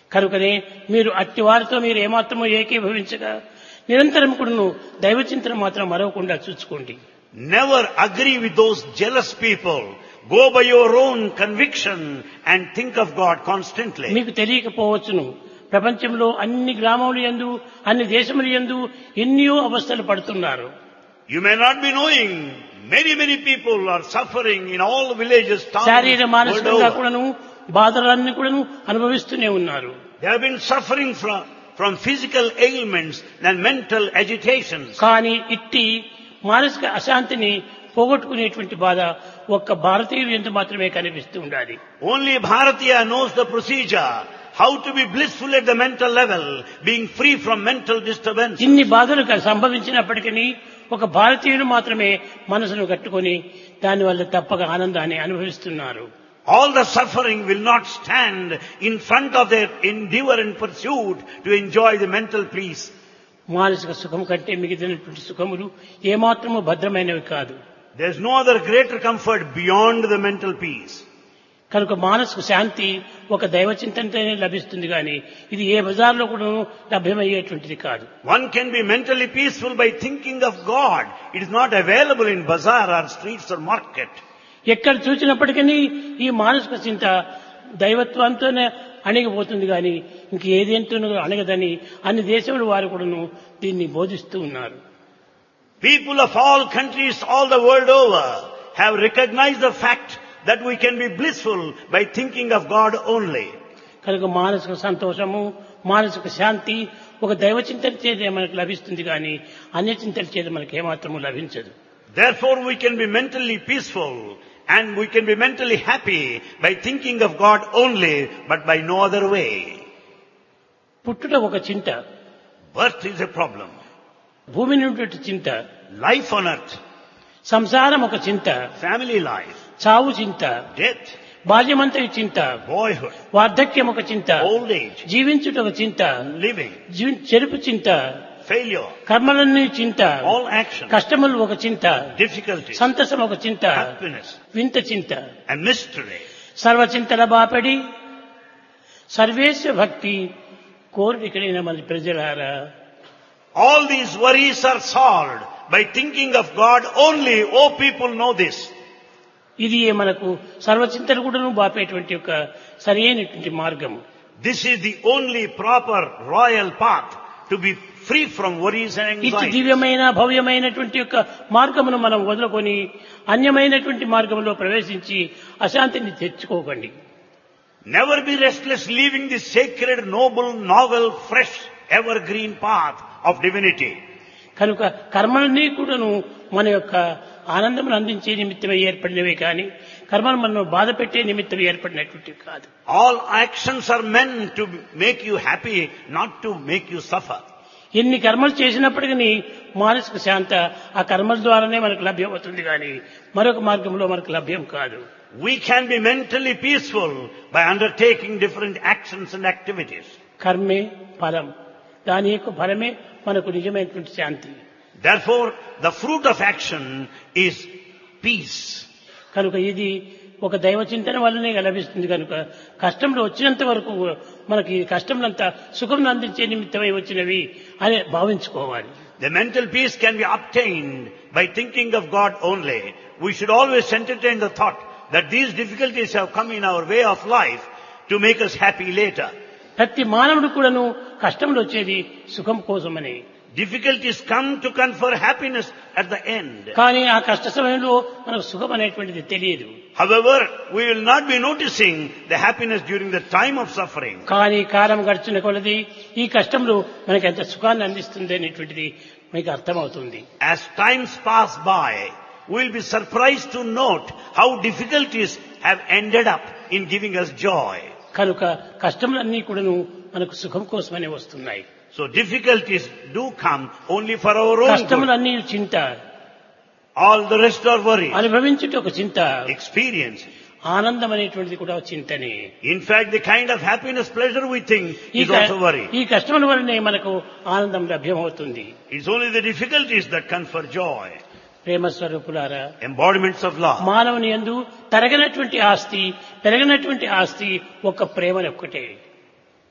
కనుకనే మీరు అట్టి వారితో మీరు ఏమాత్రమో ఏకీభవించగా నిరంతరం కూడాను దైవ చింతన మాత్రం మరవకుండా చూసుకోండి. Never agree with those jealous people. Go by your own conviction and think of God constantly. మీకు తెలియకపోవచ్చును, ప్రపంచంలో అన్ని గ్రామములు యందు అన్ని దేశములు యందు ఎన్నో అవస్థలు పడుతున్నారు. You may not be knowing, many people are suffering in all villages, towns, శారీర world మానసికంగా over. కూడాను బాధలన్నీ కూడాను అనుభవిస్తూనే ఉన్నారు. They have been suffering from physical ailments and mental agitations. కానీ ఇట్టి మానసిక అశాంతిని పోగొట్టుకునేటువంటి బాధ ఒక్క భారతీయులు ఎంత మాత్రమే కనిపిస్తూ ఉండాలి. Only Bharatiya knows the procedure, how to be blissful at the mental level, being free from mental disturbance. ఇన్ని బాధలు సంభవించినప్పటికీ ఒక భారతీయులు మాత్రమే మనసును కట్టుకొని దానివల్ల తప్పక ఆనందాన్ని అనుభవిస్తున్నారు. All the suffering will not stand in front of their endeavor and pursuit to enjoy the mental peace. మానసిక సుఖం కంటే మిగిలినటువంటి సుఖములు ఏమాత్రము భద్రమైనవి కాదు. There is no other greater comfort beyond the mental peace. కనుక మానసిక శాంతి ఒక దైవ చింతనతోనే లభిస్తుంది కానీ ఇది ఏ బజార్లో కూడా లభ్యమయ్యేటువంటిది కాదు. One can be mentally peaceful by thinking of God. It is not available in bazaar or streets or market. ఎక్కడ చూసినప్పటికీ ఈ మానసిక చింత దైవత్వంతోనే అణిగిపోతుంది కానీ ఇంక ఏదేంటో అణగదని అన్ని దేశముల వారు కూడాను దీన్ని బోధిస్తూ ఉన్నారు. People of all countries all the world over have recognized the fact that we can be blissful by thinking of God only. కనుక మానసిక సంతోషము మానసిక శాంతి ఒక దైవ చింతన చేత మనకు లభిస్తుంది కానీ అన్య చింతన చేత మనకు ఏమాత్రము లభించదు. Therefore we can be mentally peaceful and we can be mentally happy by thinking of God only, but by no other way. పుట్టుట ఒక చింత, Birth is a problem. భూమి నుండి చింత, Life on earth, సంసారం ఒక చింత, family life, చావు చింత, death, బాల్యమంతయు చింత, boyhood, వార్ధక్యం ఒక చింత, old age, జీవించుట ఒక చింత, living, చెరుపు చింత, failure, కర్మలన్నీ చింత, all action, కష్టములు ఒక చింత, difficulties, సంతసం ఒక చింత, happiness, వింత చింత, and mystery. సర్వచింతల బాపడి సర్వేశ్వ భక్తి కోరికలైన మన ప్రజలారా. All these worries are solved by thinking of God only. Oh, people know this. ఇది మనకు సర్వచింతలు కూడాను బాపేటువంటి ఒక సరైనటువంటి మార్గం. This is the only proper royal path to be free from worries and ఇటు anxiety. దివ్యమైన భవ్యమైనటువంటి యొక్క మార్గమును మనం వదులుకొని అన్యమైనటువంటి మార్గంలో ప్రవేశించి అశాంతిని తెచ్చుకోకండి. Never be restless leaving the sacred, noble, novel, fresh, evergreen path of divinity. కనుక కర్మలన్నీ కూడాను మన యొక్క ఆనందమును అందించే నిమిత్తమై ఏర్పడినవే కానీ కర్మలు మనను బాధ పెట్టే నిమిత్తం ఏర్పడినటువంటివి కాదు. All actions are meant to make you happy, not to make you suffer. ఎన్ని కర్మలు చేసినప్పటికీ మానసిక శాంత ఆ కర్మల ద్వారానే మనకు లభ్యమవుతుంది కానీ మరొక మార్గంలో మనకు లభ్యం కాదు. We can be mentally peaceful by undertaking different actions and activities. కర్మే ఫలం, దాని యొక్క ఫలమే మనకు నిజమైనటువంటి శాంతి. Therefore, the fruit of action is peace. కనుక ఇది ఒక దైవ చింతన వల్లనే లభిస్తుంది. కనుక కష్టంలో వచ్చినంత వరకు మనకి కష్టంలంతా సుఖం అందించే నిమిత్తమై వచ్చినవి అని భావించుకోవాలి. The mental peace can be obtained by thinking of God only. We should always entertain the thought that these difficulties have come in our way of life to make us happy later. ప్రతి మానవుడు కూడాను కష్టంలో వచ్చేది సుఖం కోసమని. Difficulties come to confer happiness at the end. కానీ ఆ కష్ట సమయంలో మనకు సుఖం అనేటువంటిది తెలియదు. However, we will not be noticing the happiness during the time of suffering. కానీ కాలం గడిచిన కొలది ఈ కష్టంలో మనకి ఎంత సుఖాన్ని అందిస్తుంది అనేటువంటిది మీకు అర్థమవుతుంది. As times pass by, we will be surprised to note how difficulties have ended up in giving us joy. కనుక కష్టములన్నీ కూడాను మనకు సుఖం కోసమనే వస్తున్నాయి. So difficulties do come only for our own good. కష్టములన్నీ చింత, All the rest are worry. అనుభవించుట ఒక చింత, Experience. ఆనందం అనేటువంటిది కూడా ఒక చింతనే. In fact, the kind of happiness, pleasure we think is also worry. ఈ కష్టముల వల్లనే మనకు ఆనందం లభ్యమవుతుంది. It's only the difficulties that confer joy. ప్రేమ స్వరూపులారా, Embodiments of love. మానవుని యందు తరగనటువంటి ఆస్తి పెరగనటువంటి ఆస్తి ఒక్క ప్రేమ ఒక్కటే.